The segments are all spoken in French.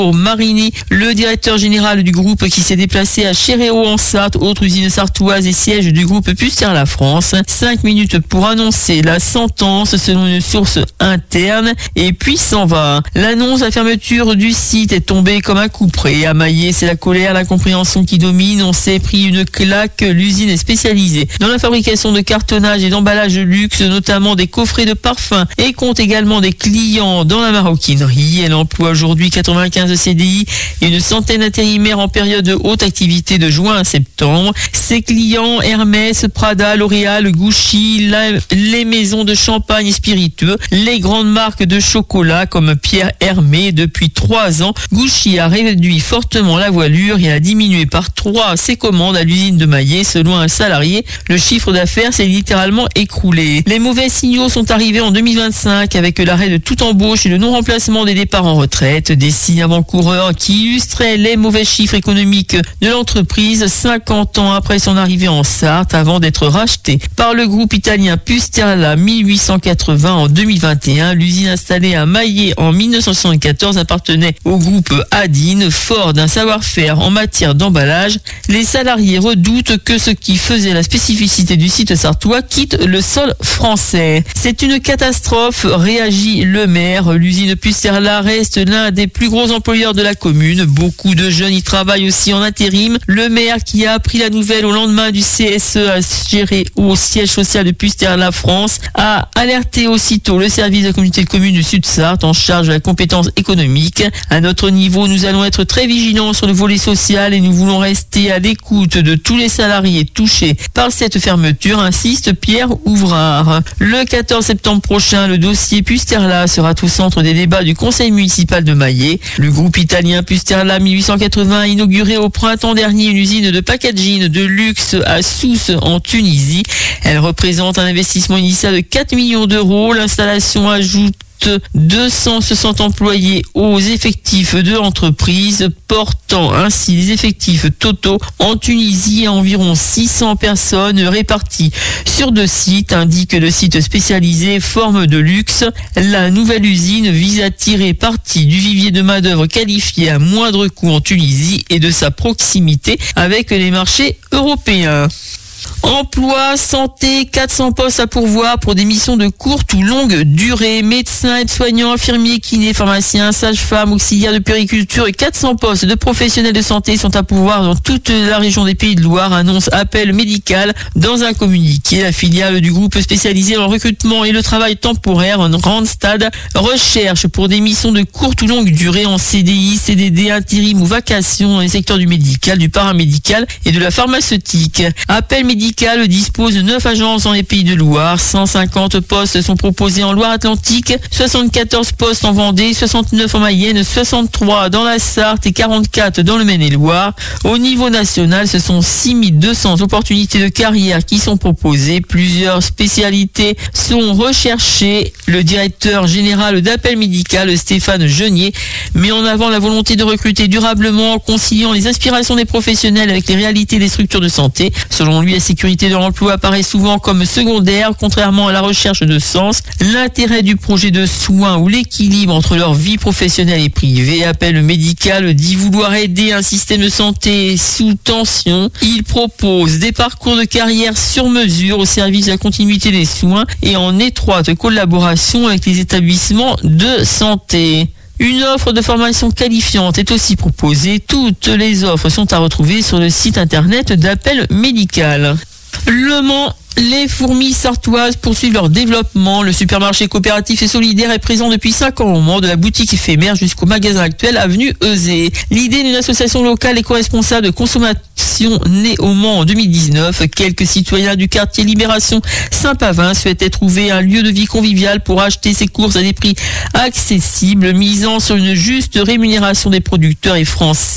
Pour Marini, le directeur général du groupe qui s'est déplacé à Chéréau en Sarthe, autre usine sartoise et siège du groupe Pusterla France. 5 minutes pour annoncer la sentence selon une source interne et puis s'en va. L'annonce de la fermeture du site est tombée comme un coup près. À Maillé, c'est la colère, l'incompréhension qui domine. On s'est pris une claque. L'usine est spécialisée dans la fabrication de cartonnage et d'emballage de luxe, notamment des coffrets de parfums, et compte également des clients dans la maroquinerie. Elle emploie aujourd'hui 95 CDI et une centaine d'intérimaires en période de haute activité de juin à septembre. Ses clients, Hermès, Prada, L'Oréal, Gucci, les maisons de champagne et spiritueux, les grandes marques de chocolat comme Pierre Hermé. Depuis 3 ans, Gucci a réduit fortement la voilure et a diminué par 3 ses commandes à l'usine de Maillé. Selon un salarié, le chiffre d'affaires s'est littéralement écroulé. Les mauvais signaux sont arrivés en 2025 avec l'arrêt de toute embauche et le non-remplacement des départs en retraite. Des signes avant-coureurs qui illustraient les mauvais chiffres économiques de l'entreprise 50 ans après son arrivée en Sarthe avant d'être racheté par le groupe italien Pusterla 1880 en 2021. L'usine installée à Maillé en 1974 appartenait au groupe Adine, fort d'un savoir-faire en matière d'emballage. Les salariés redoutent que ce qui faisait la spécificité du site sartois quitte le sol français. C'est une catastrophe, réagit le maire. L'usine Pusterla reste l'un des plus gros employeurs de la commune. Beaucoup de jeunes y travaillent aussi en intérim. Le maire, qui a appris la nouvelle au lendemain du CSE à gérer au siège social de Pusterla France, a alerté aussitôt le service de la communauté de communes du Sud-Sarthe en charge de la compétence économique. À notre niveau, nous allons être très vigilants sur le volet social et nous voulons rester à l'écoute de tous les salariés touchés par cette fermeture, insiste Pierre Ouvrard. Le 14 septembre prochain, le dossier Pusterla sera au centre des débats du conseil municipal de Maillé. Le groupe italien Pusterla 1880 a inauguré au printemps dernier une usine de packaging de luxe à Sousse en Tunisie. Elle représente un investissement initial de 4 millions d'euros. L'installation ajoute 260 employés aux effectifs de l'entreprise, portant ainsi les effectifs totaux en Tunisie à environ 600 personnes réparties sur 2 sites, indique le site spécialisé Forme de Luxe. La nouvelle usine vise à tirer parti du vivier de main-d'œuvre qualifié à moindre coût en Tunisie et de sa proximité avec les marchés européens. Emploi, santé, 400 postes à pourvoir pour des missions de courte ou longue durée. Médecins, aides-soignants, infirmiers, kinés, pharmaciens, sages-femmes, auxiliaires de puériculture et 400 postes de professionnels de santé sont à pourvoir dans toute la région des Pays de Loire, annonce Appel Médical dans un communiqué. La filiale du groupe spécialisé dans le recrutement et le travail temporaire, Randstad, recherche pour des missions de courte ou longue durée en CDI, CDD, intérim ou vacation dans les secteurs du médical, du paramédical et de la pharmaceutique. Appel Médical dispose de 9 agences dans les Pays de Loire. 150 postes sont proposés en Loire-Atlantique, 74 postes en Vendée, 69 en Mayenne, 63 dans la Sarthe et 44 dans le Maine-et-Loire. Au niveau national, ce sont 6200 opportunités de carrière qui sont proposées. Plusieurs spécialités sont recherchées. Le directeur général d'Appel Médical, Stéphane Genier, met en avant la volonté de recruter durablement en conciliant les aspirations des professionnels avec les réalités des structures de santé. Selon lui, la sécurité de l'emploi apparaît souvent comme secondaire, contrairement à la recherche de sens. L'intérêt du projet de soins ou l'équilibre entre leur vie professionnelle et privée. Appel Médical dit vouloir aider un système de santé sous tension. Il propose des parcours de carrière sur mesure au service de la continuité des soins et en étroite collaboration avec les établissements de santé. Une offre de formation qualifiante est aussi proposée. Toutes les offres sont à retrouver sur le site internet d'Appel Médical. Le Mans. Les fourmis sartoises poursuivent leur développement. Le supermarché coopératif et solidaire est présent depuis 5 ans au Mans, de la boutique éphémère jusqu'au magasin actuel avenue Euzé. L'idée d'une association locale éco-responsable de consommation née au Mans en 2019. Quelques citoyens du quartier Libération Saint-Pavin souhaitaient trouver un lieu de vie convivial pour acheter ses courses à des prix accessibles, misant sur une juste rémunération des producteurs et français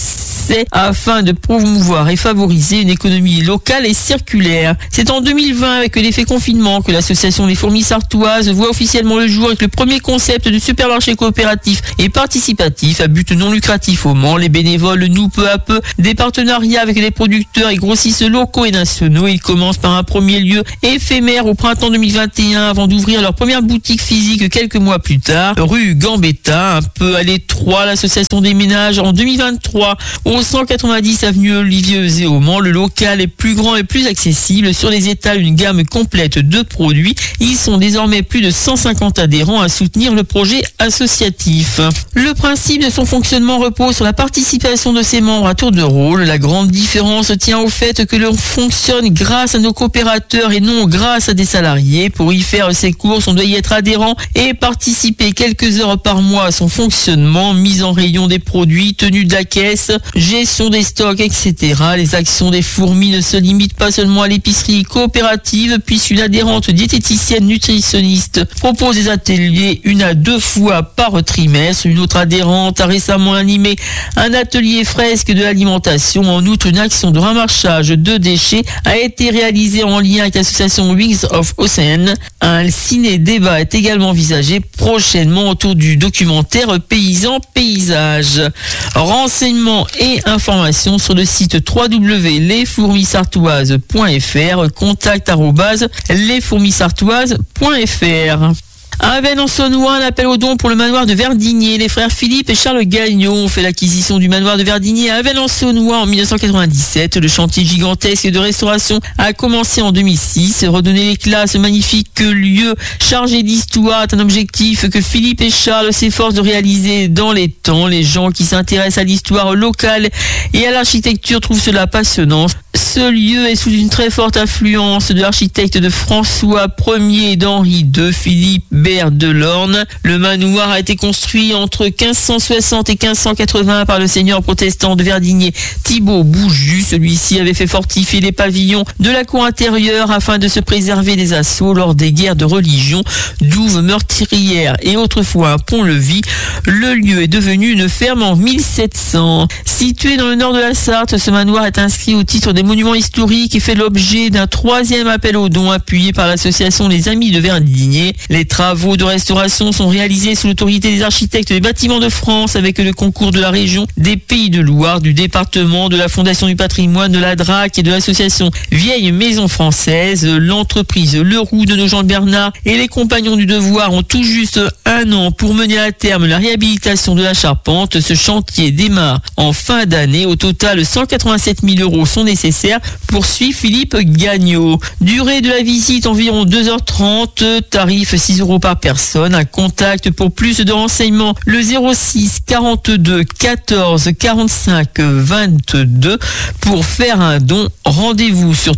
accès afin de promouvoir et favoriser une économie locale et circulaire. C'est en 2020, avec l'effet confinement, que l'association Les Fourmis Sartoises voit officiellement le jour avec le premier concept de supermarché coopératif et participatif à but non lucratif au Mans. Les bénévoles nouent peu à peu des partenariats avec les producteurs et grossistes locaux et nationaux. Ils commencent par un premier lieu éphémère au printemps 2021 avant d'ouvrir leur première boutique physique quelques mois plus tard, rue Gambetta, un peu à l'étroit. L'association déménage en 2023 au 190 avenue Olivier Euzet au Mans. Le local est plus grand et plus accessible. Sur les étals, une gamme complète de produits. Ils sont désormais plus de 150 adhérents à soutenir le projet associatif. Le principe de son fonctionnement repose sur la participation de ses membres à tour de rôle. La grande différence tient au fait que l'on fonctionne grâce à nos coopérateurs et non grâce à des salariés. Pour y faire ses courses, on doit y être adhérent et participer quelques heures par mois à son fonctionnement, mise en rayon des produits, tenue de la caisse, gestion des stocks, etc. Les actions des fourmis ne se limitent pas seulement à l'épicerie coopérative, puisqu'une adhérente diététicienne nutritionniste propose des ateliers 1 à 2 fois par trimestre. Une autre adhérente a récemment animé un atelier fresque de l'alimentation. En outre, une action de ramassage de déchets a été réalisée en lien avec l'association Wings of Ocean. Un ciné-débat est également envisagé prochainement autour du documentaire Paysan Paysage. Renseignements et informations sur le site www.lesfourmisartoises.fr, contact@lesfourmisartoises.fr. À Avesnes-en-Saône-Ouin, un appel aux dons pour le manoir de Verdigné. Les frères Philippe et Charles Gagnon ont fait l'acquisition du manoir de Verdigné à Avesnes-en-Saône-Ouin en 1997. Le chantier gigantesque de restauration a commencé en 2006. Redonner l'éclat à ce magnifique lieu chargé d'histoire est un objectif que Philippe et Charles s'efforcent de réaliser dans les temps. Les gens qui s'intéressent à l'histoire locale et à l'architecture trouvent cela passionnant. Ce lieu est sous une très forte influence de l'architecte de François Ier et d'Henri II, Philippe Bert de Lorne. Le manoir a été construit entre 1560 et 1580 par le seigneur protestant de Verdigné, Thibaut Bouju. Celui-ci avait fait fortifier les pavillons de la cour intérieure afin de se préserver des assauts lors des guerres de religion, douves meurtrières et autrefois un pont-levis. Le lieu est devenu une ferme en 1700. Situé dans le nord de la Sarthe, ce manoir est inscrit au titre des monuments historiques et fait l'objet d'un 3e appel aux dons appuyé par l'association Les Amis de Verdigné. Les travaux de restauration sont réalisés sous l'autorité des architectes des bâtiments de France avec le concours de la région, des Pays de Loire, du département, de la Fondation du patrimoine, de la DRAC et de l'association Vieille Maison Française. L'entreprise Le Roux de Nogent Bernard et les Compagnons du Devoir ont tout juste 1 an pour mener à terme la réhabilitation de la charpente. Ce chantier démarre en fin d'année. Au total, 187 000 € sont nécessaires, poursuit Philippe Gagnon. Durée de la visite environ 2h30, tarif 6 € par personne. Un contact pour plus de renseignements, le 06 42 14 45 22. Pour faire un don, rendez-vous sur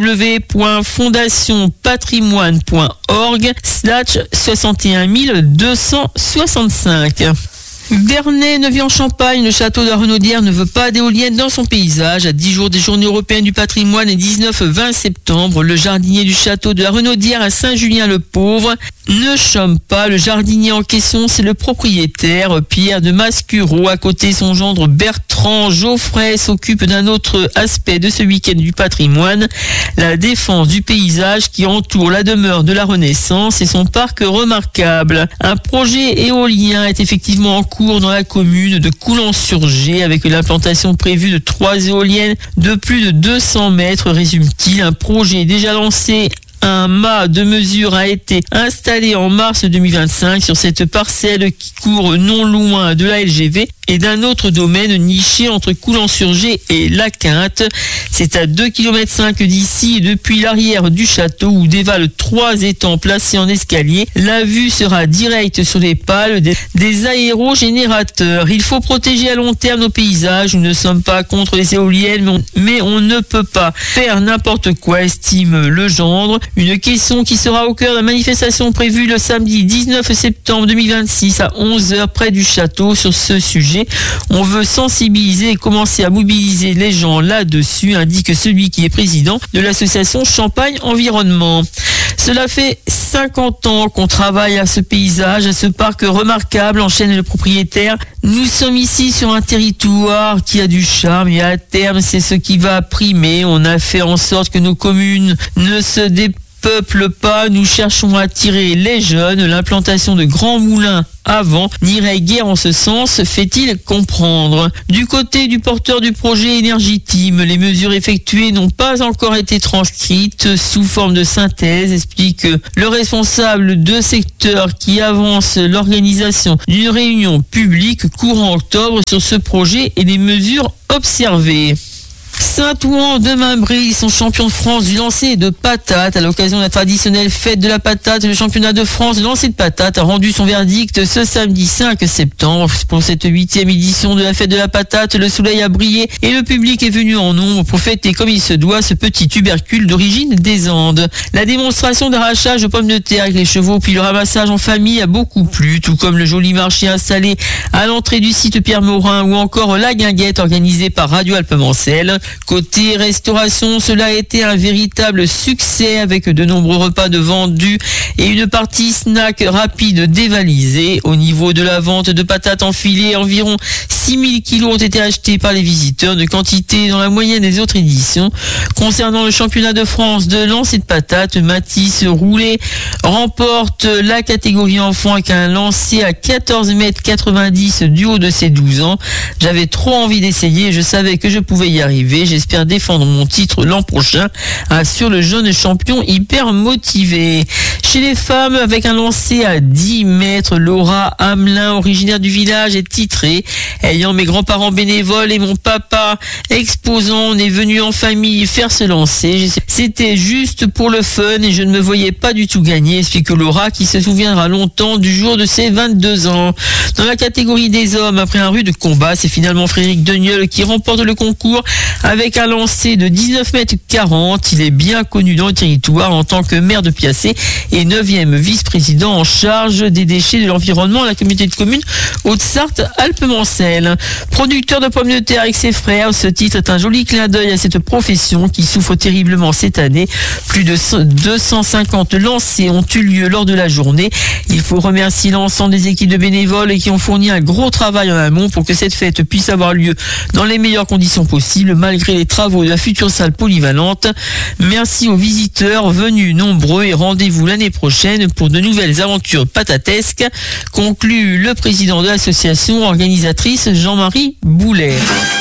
www.fondationpatrimoine.org/61265. Bernay, Neuvy-en-Champagne, le château de la Renaudière ne veut pas d'éoliennes dans son paysage. À 10 jours des Journées européennes du patrimoine et 19-20 septembre, le jardinier du château de la Renaudière à Saint-Julien-le-Pauvre ne chôme pas. Le jardinier en question, c'est le propriétaire Pierre de Mascureau. À côté, son gendre Bertrand Geoffrey s'occupe d'un autre aspect de ce week-end du patrimoine, la défense du paysage qui entoure la demeure de la Renaissance et son parc remarquable. Un projet éolien est effectivement en cours dans la commune de Coulan-sur-Gé avec l'implantation prévue de 3 éoliennes de plus de 200 mètres, résume-t-il. Un projet déjà lancé. Un mât de mesure a été installé en mars 2025 sur cette parcelle qui court non loin de la LGV et d'un autre domaine niché entre Coulan-sur-Gé et La Quinte. C'est à 2,5 km d'ici et depuis l'arrière du château où dévalent 3 étangs placés en escalier. La vue sera directe sur les pales des aérogénérateurs. Il faut protéger à long terme nos paysages. Nous ne sommes pas contre les éoliennes, mais on ne peut pas faire n'importe quoi, estime le gendre. Une question qui sera au cœur de la manifestation prévue le samedi 19 septembre 2026 à 11h près du château sur ce sujet. On veut sensibiliser et commencer à mobiliser les gens là-dessus, indique celui qui est président de l'association Champagne Environnement. Cela fait 50 ans qu'on travaille à ce paysage, à ce parc remarquable, enchaîne le propriétaire. Nous sommes ici sur un territoire qui a du charme et à terme, c'est ce qui va primer. On a fait en sorte que nos communes ne se dépeuplent pas. Nous cherchons à attirer les jeunes. L'implantation de grands moulins avant n'irait guère en ce sens, fait-il comprendre. Du côté du porteur du projet Énergie Team, les mesures effectuées n'ont pas encore été transcrites sous forme de synthèse, explique le responsable de secteur qui avance l'organisation d'une réunion publique courant octobre sur ce projet et les mesures observées. Saint-Ouen de Mainbry sont champions de France du lancer de patates. À l'occasion de la traditionnelle fête de la patate, le championnat de France du lancer de patates a rendu son verdict ce samedi 5 septembre. Pour cette 8e édition de la fête de la patate, le soleil a brillé et le public est venu en nombre pour fêter comme il se doit ce petit tubercule d'origine des Andes. La démonstration d'arrachage de pommes de terre avec les chevaux puis le ramassage en famille a beaucoup plu, tout comme le joli marché installé à l'entrée du site Pierre Morin ou encore la guinguette organisée par Radio Alpemancel. Côté restauration, cela a été un véritable succès avec de nombreux repas de vendus et une partie snack rapide dévalisée. Au niveau de la vente de patates enfilées, environ 6000 kilos ont été achetés par les visiteurs, de quantité dans la moyenne des autres éditions. Concernant le championnat de France de lancer de patates, Mathis Roulet remporte la catégorie enfant avec un lancer à 14,90 m du haut de ses 12 ans. J'avais trop envie d'essayer, je savais que je pouvais y arriver. J'espère défendre mon titre l'an prochain, assure le jeune champion hyper motivé. Chez les femmes, avec un lancer à 10 mètres, Laura Hamelin, originaire du village, est titrée. Ayant mes grands-parents bénévoles et mon papa exposant, on est venu en famille faire ce lancer. C'était juste pour le fun et je ne me voyais pas du tout gagner, explique Laura, qui se souviendra longtemps du jour de ses 22 ans. Dans la catégorie des hommes, après un rude combat, c'est finalement Frédéric Degneul qui remporte le concours avec un lancer de 19,40 m. Il est bien connu dans le territoire en tant que maire de Piacé et 9e vice-président en charge des déchets de l'environnement à la communauté de communes Haute-Sarthe Alpemancel. Producteur de pommes de terre avec ses frères, ce titre est un joli clin d'œil à cette profession qui souffre terriblement cette année. Plus de 250 lancers ont eu lieu lors de la journée. Il faut remercier l'ensemble des équipes de bénévoles qui ont fourni un gros travail en amont pour que cette fête puisse avoir lieu dans les meilleures conditions possibles, malgré les travaux de la future salle polyvalente. Merci aux visiteurs venus nombreux et rendez-vous l'année prochaine pour de nouvelles aventures patatesques, conclut le président de l'association organisatrice Jean-Marie Boulet.